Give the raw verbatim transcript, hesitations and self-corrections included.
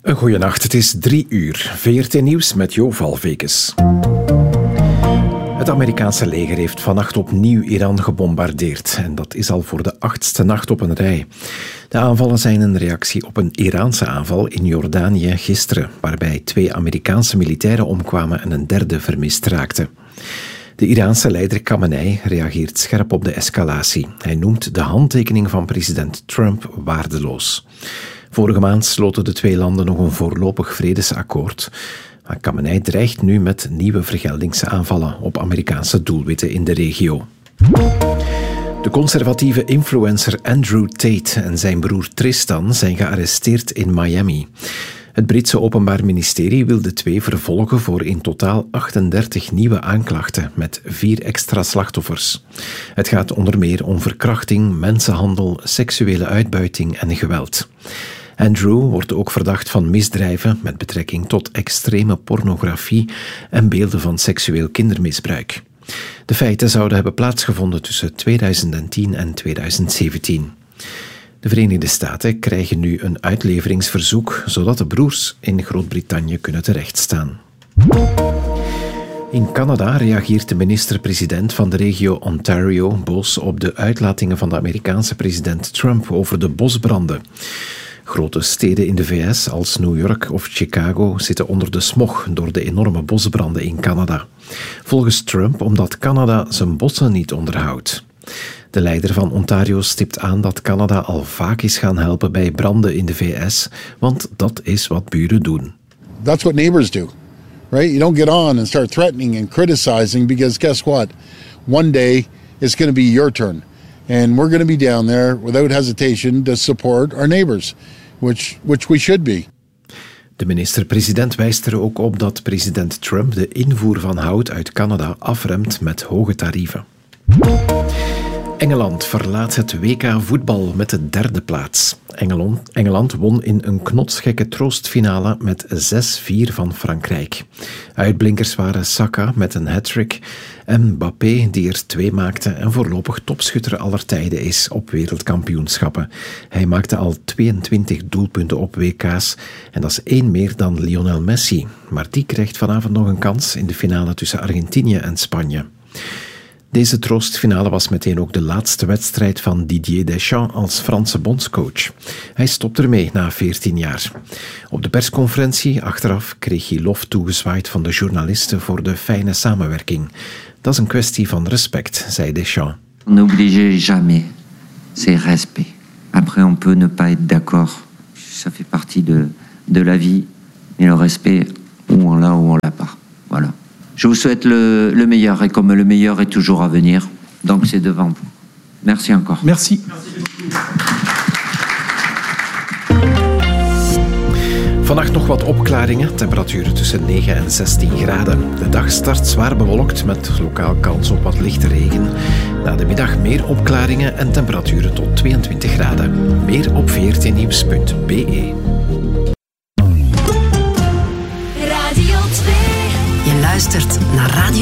Een goeienacht, het is drie uur. V R T Nieuws met Jo Valvekes. Het Amerikaanse leger heeft vannacht opnieuw Iran gebombardeerd. En dat is al voor de achtste nacht op een rij. De aanvallen zijn een reactie op een Iraanse aanval in Jordanië gisteren, waarbij twee Amerikaanse militairen omkwamen en een derde vermist raakte. De Iraanse leider Khamenei reageert scherp op de escalatie. Hij noemt de handtekening van president Trump waardeloos. Vorige maand sloten de twee landen nog een voorlopig vredesakkoord. Maar Khamenei dreigt nu met nieuwe vergeldingsaanvallen op Amerikaanse doelwitten in de regio. De conservatieve influencer Andrew Tate en zijn broer Tristan zijn gearresteerd in Miami. Het Britse Openbaar Ministerie wil de twee vervolgen voor in totaal achtendertig nieuwe aanklachten met vier extra slachtoffers. Het gaat onder meer om verkrachting, mensenhandel, seksuele uitbuiting en geweld. Andrew wordt ook verdacht van misdrijven met betrekking tot extreme pornografie en beelden van seksueel kindermisbruik. De feiten zouden hebben plaatsgevonden tussen tweeduizend tien en tweeduizend zeventien. De Verenigde Staten krijgen nu een uitleveringsverzoek, zodat de broers in Groot-Brittannië kunnen terechtstaan. In Canada reageert de minister-president van de regio Ontario boos op de uitlatingen van de Amerikaanse president Trump over de bosbranden. Grote steden in de V S als New York of Chicago zitten onder de smog door de enorme bosbranden in Canada. Volgens Trump omdat Canada zijn bossen niet onderhoudt. De leider van Ontario stipt aan dat Canada al vaak is gaan helpen bij branden in de V S, want dat is wat buren doen. That's what neighbors do, right? You don't get on and start threatening and criticizing because guess what? One day it's going to be your turn. And we're going to be down there without hesitation to support our neighbors, which, which we should be. De minister-president wijst er ook op dat president Trump de invoer van hout uit Canada afremt met hoge tarieven. Engeland verlaat het W K voetbal met de derde plaats. Engeland, Engeland won in een knotsgekke troostfinale met zes vier van Frankrijk. Uitblinkers waren Saka met een hat-trick en Mbappé die er twee maakte en voorlopig topschutter aller tijden is op wereldkampioenschappen. Hij maakte al tweeëntwintig doelpunten op W K's en dat is één meer dan Lionel Messi. Maar die krijgt vanavond nog een kans in de finale tussen Argentinië en Spanje. Deze troostfinale was meteen ook de laatste wedstrijd van Didier Deschamps als Franse bondscoach. Hij stopt ermee na veertien jaar. Op de persconferentie achteraf kreeg hij lof toegezwaaid van de journalisten voor de fijne samenwerking. Dat is een kwestie van respect, zei Deschamps. N'obligez jamais, c'est respect. Après on peut ne pas être d'accord, ça fait partie de, de la vie, mais le respect, ou on l'a ou on l'a pas. Voilà. Je vous souhaite le, le meilleur, et comme le meilleur est toujours à venir, donc c'est devant vous. Merci encore. Merci. Vannacht nog wat opklaringen, temperaturen tussen negen en zestien graden. De dag start zwaar bewolkt met lokaal kans op wat lichte regen. Na de middag meer opklaringen en temperaturen tot tweeëntwintig graden. Meer op v r t nieuws punt b e. Radio twee. Je luistert naar Radio